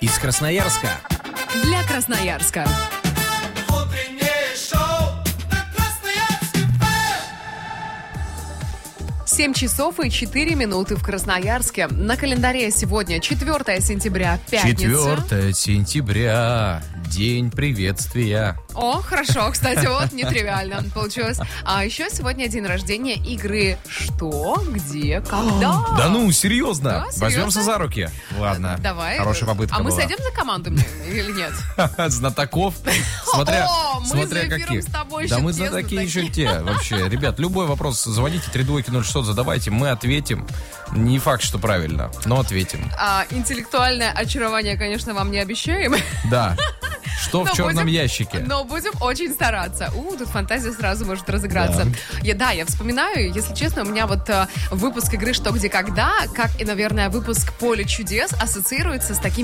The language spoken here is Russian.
из Красноярска. Для Красноярска. 7 часов и 4 минуты в Красноярске. На календаре сегодня 4 сентября, пятница. 4 сентября, день приветствия. О, хорошо, кстати, вот нетривиально получилось. А еще сегодня день рождения игры «Что? Где? Когда?». Да ну, серьезно? Да, серьезно? Возьмемся за руки? Ладно, Давай. хорошая попытка А мы была. сойдем за команду мне или нет? Знатоков? Смотря мы за эфиром каких. с тобой Да еще мы те знатоки знатоки. еще те. Вообще, ребят, любой вопрос звоните, 3206 задавайте, мы ответим. Не факт, что правильно, но ответим. Интеллектуальное очарование, конечно, вам не обещаем. Да. Что в Но черном будем- ящике? Но будем очень стараться. Тут фантазия сразу может разыграться. Я вспоминаю, если честно, у меня вот выпуск игры «Что, где, когда», как и, наверное, выпуск «Поле чудес» ассоциируется с таким